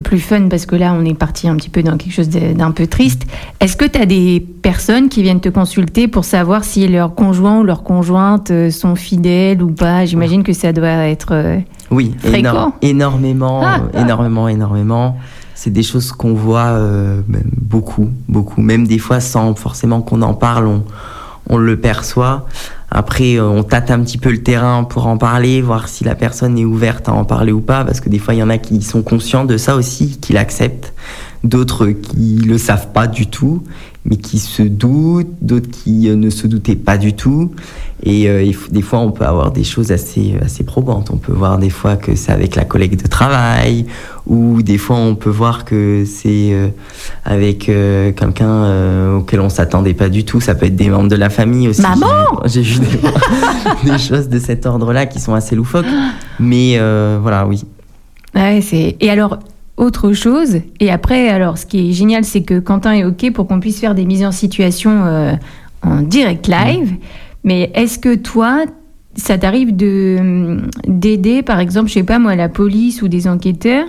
plus fun, parce que là, on est parti un petit peu dans quelque chose d'un peu triste. Est-ce que tu as des personnes qui viennent te consulter pour savoir si leur conjoint ou leur conjointe sont fidèles ou pas? J'imagine que ça doit être oui, fréquent. Énormément. C'est des choses qu'on voit beaucoup. Même des fois, sans forcément qu'on en parle, on le perçoit. Après, on tâte un petit peu le terrain pour en parler, voir si la personne est ouverte à en parler ou pas, parce que des fois, il y en a qui sont conscients de ça aussi, qui l'acceptent. D'autres qui le savent pas du tout, mais qui se doutent, d'autres qui ne se doutaient pas du tout. Et des fois, on peut avoir des choses assez probantes. On peut voir des fois que c'est avec la collègue de travail, ou des fois, on peut voir que c'est avec quelqu'un auquel on s'attendait pas du tout. Ça peut être des membres de la famille aussi. Maman! J'ai vu des choses de cet ordre-là qui sont assez loufoques. Mais voilà, oui. Ouais, et alors, autre chose, et après, alors, ce qui est génial, c'est que Quentin est OK pour qu'on puisse faire des mises en situation en direct live. Mais est-ce que toi, ça t'arrive d'aider, par exemple, je sais pas moi, la police ou des enquêteurs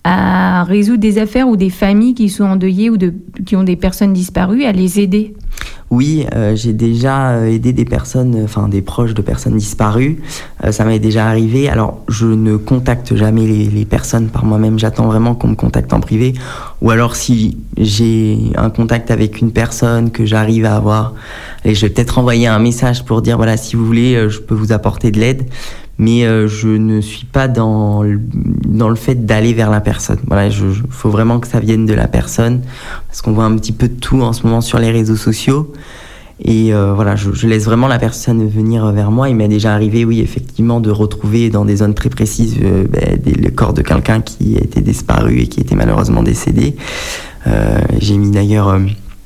à résoudre des affaires ou des familles qui sont endeuillées ou qui ont des personnes disparues, à les aider? Oui, j'ai déjà aidé des personnes, des proches de personnes disparues. Ça m'est déjà arrivé. Alors, je ne contacte jamais les personnes par moi-même. J'attends vraiment qu'on me contacte en privé. Ou alors, si j'ai un contact avec une personne que j'arrive à avoir, et je vais peut-être envoyer un message pour dire, voilà, si vous voulez, je peux vous apporter de l'aide. Mais je ne suis pas dans le fait d'aller vers la personne. Voilà, faut vraiment que ça vienne de la personne, parce qu'on voit un petit peu de tout en ce moment sur les réseaux sociaux. Et voilà, je laisse vraiment la personne venir vers moi. Il m'est déjà arrivé, oui, effectivement, de retrouver dans des zones très précises le corps de quelqu'un qui était disparu et qui était malheureusement décédé. J'ai mis d'ailleurs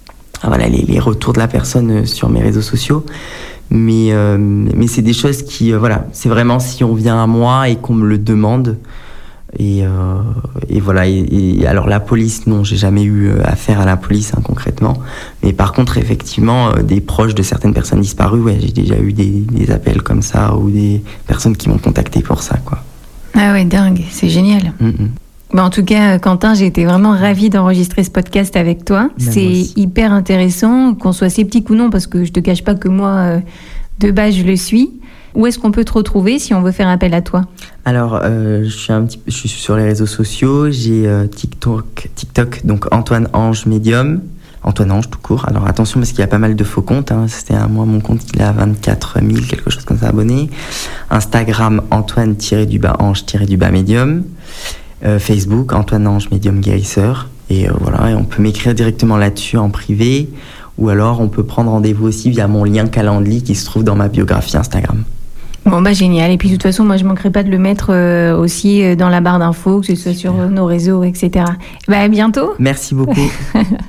les retours de la personne sur mes réseaux sociaux. Mais c'est des choses qui, c'est vraiment si on vient à moi et qu'on me le demande. Et voilà. Et alors la police, non, j'ai jamais eu affaire à la police concrètement. Mais par contre, effectivement, des proches de certaines personnes disparues, ouais, j'ai déjà eu des appels comme ça ou des personnes qui m'ont contacté pour ça, quoi. Ah ouais, dingue, c'est génial. En tout cas, Quentin, j'ai été vraiment ravie d'enregistrer ce podcast avec toi. C'est hyper intéressant, qu'on soit sceptique ou non, parce que je te cache pas que moi, de base, je le suis. Où est-ce qu'on peut te retrouver si on veut faire appel à toi? Alors, je suis sur les réseaux sociaux. J'ai TikTok, donc Antoine Ange Médium. Antoine Ange tout court. Alors attention, parce qu'il y a pas mal de faux comptes. Moi, mon compte, il a 24 000, quelque chose comme ça, abonnés. Instagram, Antoine-Ange-Médium. Facebook, Antoine Ange Médium Guérisseur. Et voilà, et on peut m'écrire directement là-dessus en privé, ou alors on peut prendre rendez-vous aussi via mon lien Calendly qui se trouve dans ma biographie Instagram. Bon, génial. Et puis de toute façon, moi je manquerai pas de le mettre aussi dans la barre d'infos, que ce soit sur nos réseaux, etc. À bientôt. Merci beaucoup.